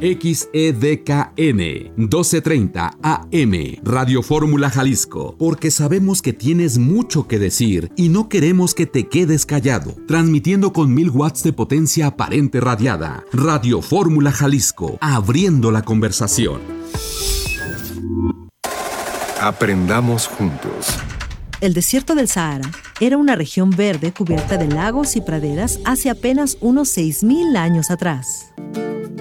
XEDKN 1230 AM, Radio Fórmula Jalisco, porque sabemos que tienes mucho que decir y no queremos que te quedes callado. Transmitiendo con 1000 watts de potencia aparente radiada. Radio Fórmula Jalisco, abriendo la conversación. Aprendamos juntos. El desierto del Sahara era una región verde cubierta de lagos y praderas hace apenas unos 6.000 años atrás.